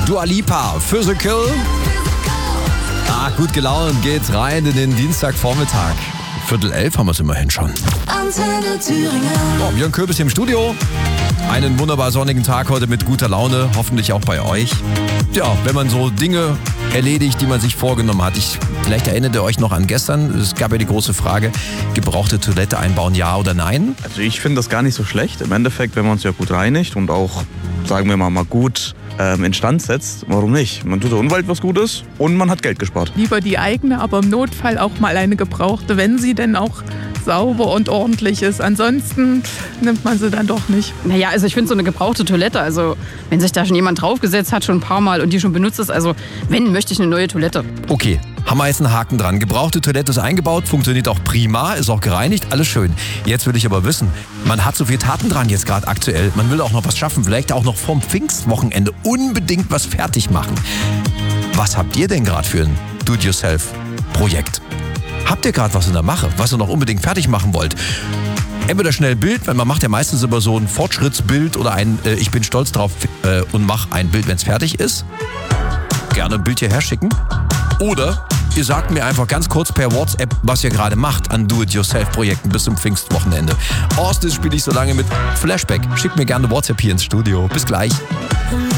Dua Lipa, Physical. Gut gelaunt geht's rein in den Dienstagvormittag. 10:45 haben wir es immerhin schon. Antenne Thüringen. Björn Köbis hier im Studio. Einen wunderbar sonnigen Tag heute mit guter Laune, hoffentlich auch bei euch. Ja, wenn man so Dinge erledigt, die man sich vorgenommen hat. Vielleicht erinnert ihr euch noch an gestern. Es gab ja die große Frage, gebrauchte Toilette einbauen, ja oder nein? Also ich finde das gar nicht so schlecht. Im Endeffekt, wenn man es ja gut reinigt und auch, sagen wir mal gut instand setzt, warum nicht? Man tut der Umwelt was Gutes und man hat Geld gespart. Lieber die eigene, aber im Notfall auch mal eine gebrauchte, wenn sie denn auch sauber und ordentlich ist. Ansonsten nimmt man sie dann doch nicht. Naja, also ich finde so eine gebrauchte Toilette, also wenn sich da schon jemand draufgesetzt hat, schon ein paar Mal und die schon benutzt ist, also wenn, möchte ich eine neue Toilette. Okay, haben wir jetzt einen Haken dran. Gebrauchte Toilette ist eingebaut, funktioniert auch prima, ist auch gereinigt, alles schön. Jetzt will ich aber wissen, man hat so viel Taten dran jetzt gerade aktuell. Man will auch noch was schaffen, vielleicht auch noch vom Pfingstwochenende unbedingt was fertig machen. Was habt ihr denn gerade für ein Do-it-yourself-Projekt? Habt ihr gerade was in der Mache, was ihr noch unbedingt fertig machen wollt? Entweder schnell Bild, weil man macht ja meistens immer so ein Fortschrittsbild oder ein ich bin stolz drauf und mach ein Bild, wenn es fertig ist. Gerne ein Bild hierher schicken. Oder ihr sagt mir einfach ganz kurz per WhatsApp, was ihr gerade macht an Do-it-yourself-Projekten bis zum Pfingstwochenende. Austin spiele ich so lange mit Flashback. Schickt mir gerne WhatsApp hier ins Studio. Bis gleich.